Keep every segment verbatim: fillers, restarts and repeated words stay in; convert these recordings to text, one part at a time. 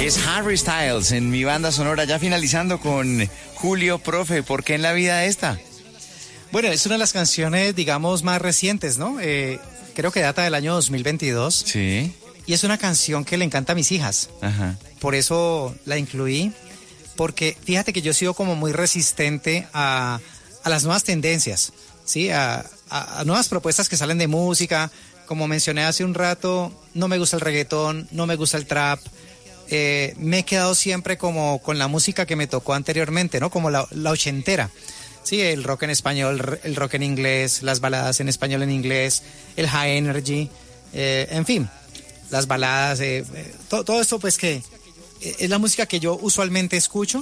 Es Harry Styles en mi banda sonora, ya finalizando con Julio. Profe, ¿por qué en la vida esta? Bueno, es una de las canciones, digamos, más recientes, ¿no? Eh, creo que data del año dos mil veintidós. Sí. Y es una canción que le encanta a mis hijas. Ajá. Por eso la incluí, porque fíjate que yo he sido como muy resistente a, a las nuevas tendencias, ¿sí? A, a, a nuevas propuestas que salen de música. Como mencioné hace un rato, no me gusta el reggaetón, no me gusta el trap. Eh, me he quedado siempre como con la música que me tocó anteriormente, ¿no? Como la, la ochentera. Sí, el rock en español, el rock en inglés, las baladas en español en inglés, el high energy, eh, en fin, las baladas, eh, eh, to, todo esto pues que eh, es la música que yo usualmente escucho,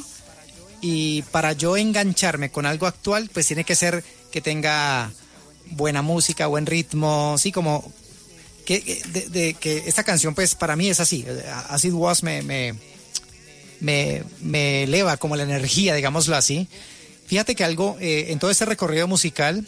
y para yo engancharme con algo actual pues tiene que ser que tenga buena música, buen ritmo, sí, como que, de, de, que esta canción pues para mí es así, As It Was me, me, me, me eleva como la energía, digámoslo así. Fíjate que algo, eh, en todo este recorrido musical,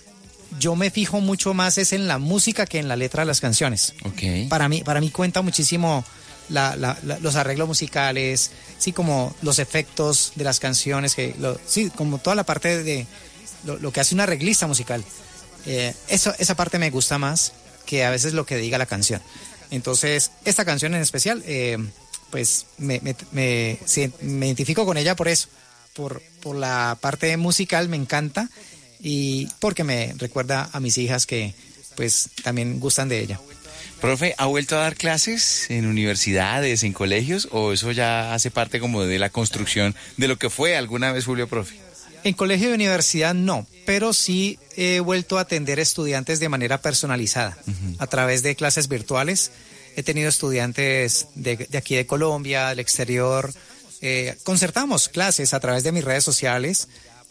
yo me fijo mucho más es en la música que en la letra de las canciones. Okay. Para mí, para mí cuenta muchísimo la, la, la, los arreglos musicales, sí, como los efectos de las canciones, que lo, sí, como toda la parte de lo, lo que hace un arreglista musical. Eh, eso, esa parte me gusta más que a veces lo que diga la canción. Entonces, esta canción en especial, eh, pues me, me, me, sí, me identifico con ella por eso. Por, por la parte musical me encanta, y porque me recuerda a mis hijas que pues también gustan de ella. Profe, ¿ha vuelto a dar clases en universidades, en colegios, o eso ya hace parte como de la construcción de lo que fue alguna vez Julio Profe? En colegio y universidad no, pero sí he vuelto a atender estudiantes de manera personalizada, uh-huh. a través de clases virtuales. He tenido estudiantes de, de aquí de Colombia, del exterior. Eh, concertamos clases a través de mis redes sociales,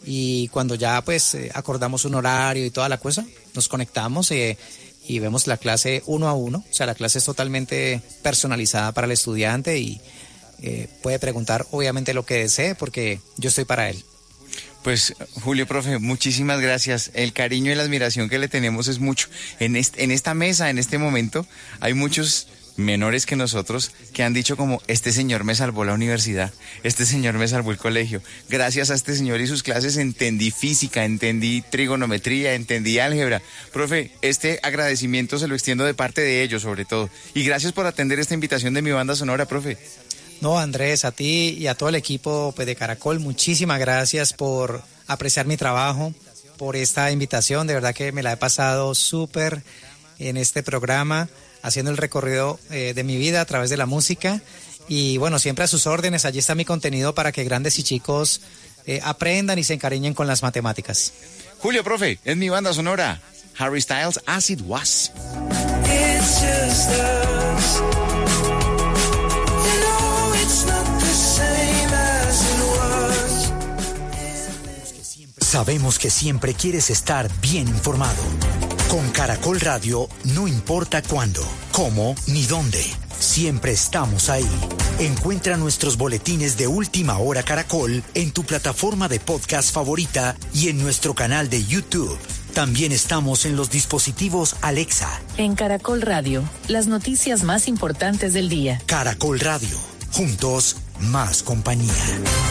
y cuando ya pues eh, acordamos un horario y toda la cosa, nos conectamos eh, y vemos la clase uno a uno. O sea, la clase es totalmente personalizada para el estudiante, y eh, puede preguntar obviamente lo que desee, porque yo estoy para él. Pues Julio Profe, muchísimas gracias. El cariño y la admiración que le tenemos es mucho. En, este, en esta mesa, en este momento, hay muchos menores que nosotros que han dicho como, este señor me salvó la universidad, este señor me salvó el colegio, gracias a este señor y sus clases entendí física, entendí trigonometría, entendí álgebra. Profe, este agradecimiento se lo extiendo de parte de ellos sobre todo, y gracias por atender esta invitación de mi banda sonora, profe. No, Andrés, a ti y a todo el equipo pues, de Caracol, muchísimas gracias por apreciar mi trabajo, por esta invitación. De verdad que me la he pasado súper en este programa, haciendo el recorrido eh, de mi vida a través de la música. Y bueno, siempre a sus órdenes, allí está mi contenido para que grandes y chicos eh, aprendan y se encariñen con las matemáticas. Julio Profe, es mi banda sonora. Harry Styles, As It Was. It's just us. You know it's not the same as it was. Sabemos que siempre quieres estar bien informado. Con Caracol Radio, no importa cuándo, cómo ni dónde, siempre estamos ahí. Encuentra nuestros boletines de Última Hora Caracol en tu plataforma de podcast favorita y en nuestro canal de YouTube. También estamos en los dispositivos Alexa. En Caracol Radio, las noticias más importantes del día. Caracol Radio, juntos, más compañía.